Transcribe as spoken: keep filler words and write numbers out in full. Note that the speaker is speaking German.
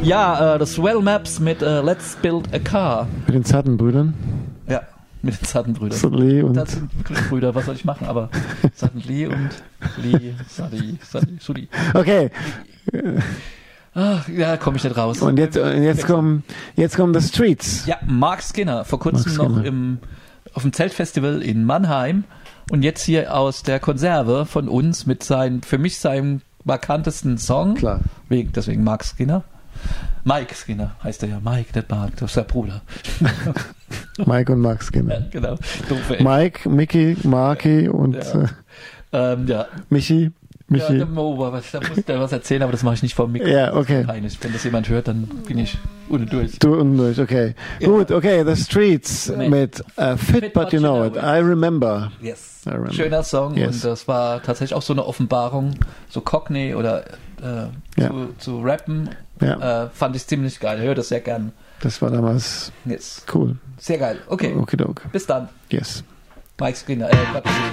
Ja, äh, das Swell Maps mit äh, Let's Build a Car. Mit den Sutton-Brüdern. Ja, mit den Sutton-Brüdern. Sudley und... Das sind wirklich Brüder, was soll ich machen? Aber Sutton Lee und Lee, Sudley, Sudley, Sudley. Okay. Ach, ja, komme ich nicht raus. Und jetzt, jetzt kommen, jetzt kommen The Streets. Ja, Mark Skinner, vor kurzem noch im, auf dem Zeltfestival in Mannheim und jetzt hier aus der Konserve von uns mit seinem, für mich seinem markantesten Song. Klar. Wegen, deswegen Mark Skinner. Mike Skinner heißt er ja. Mike, nicht Mark, das ist der Bruder. Mike und Mark Skinner. Ja, genau. Doofe Mike, Mickey, Marky und ja. Äh, ähm, ja. Michi. Michi. Ja, der Mo, was, da muss der was erzählen, aber das mache ich nicht vor dem Mikro. Ja, okay. Wenn das jemand hört, dann bin ich unten durch. Du unten durch, okay. Ja. Gut, okay, The Streets mit, mit uh, Fit, Fit But You Know It. I Remember. Yes. I remember. Schöner Song yes. und das war tatsächlich auch so eine Offenbarung, so Cockney oder äh, ja. zu, zu rappen. Ja. Äh, fand ich ziemlich geil, höre das sehr gern. Das war damals yes. cool. Sehr geil, okay. Okay, okay. Bis dann. Yes. Mike Skinner, äh,